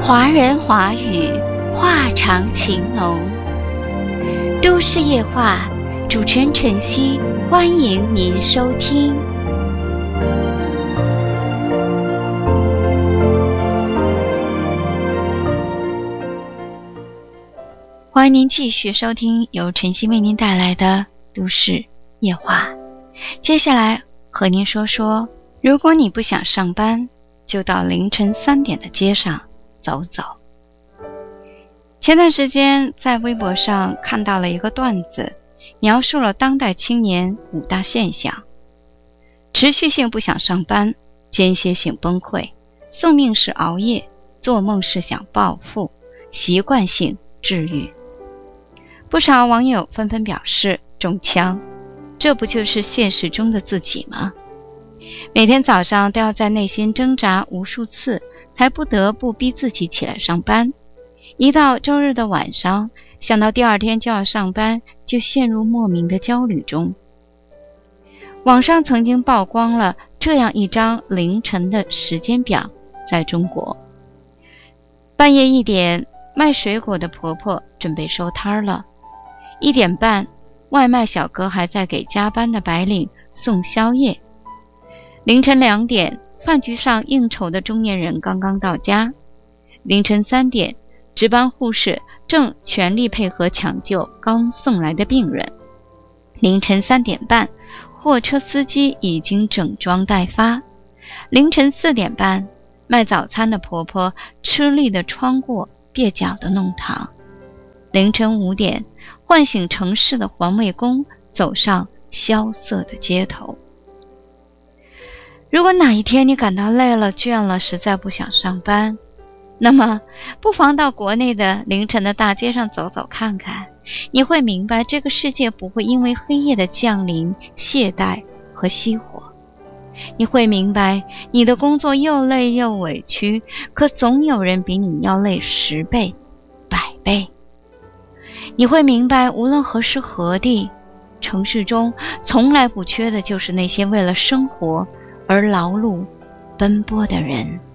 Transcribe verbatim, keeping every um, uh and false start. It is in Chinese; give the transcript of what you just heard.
华人华语，话长情浓。都市夜话，主持人晨曦，欢迎您收听。欢迎您继续收听由晨曦为您带来的都市夜话。接下来和您说说，如果你不想上班，就到凌晨三点的街上走走。前段时间在微博上看到了一个段子，描述了当代青年五大现象：持续性不想上班，间歇性崩溃，宿命式熬夜，做梦是想暴富，习惯性治愈。不少网友纷纷表示中枪，这不就是现实中的自己吗？每天早上都要在内心挣扎无数次，才不得不逼自己起来上班。一到周日的晚上，想到第二天就要上班，就陷入莫名的焦虑中。网上曾经曝光了这样一张凌晨的时间表，在中国，半夜一点，卖水果的婆婆准备收摊了；一点半，外卖小哥还在给加班的白领送宵夜；凌晨两点，饭局上应酬的中年人刚刚到家；凌晨三点，值班护士正全力配合抢救刚送来的病人；凌晨三点半，货车司机已经整装待发；凌晨四点半，卖早餐的婆婆吃力地穿过蹩脚的弄堂；凌晨五点，唤醒城市的环卫工走上萧瑟的街头。如果哪一天你感到累了倦了，实在不想上班，那么不妨到国内的凌晨的大街上走走看看，你会明白这个世界不会因为黑夜的降临懈怠和熄火。你会明白你的工作又累又委屈，可总有人比你要累十倍百倍。你会明白无论何时何地，城市中从来不缺的就是那些为了生活而劳碌奔波的人。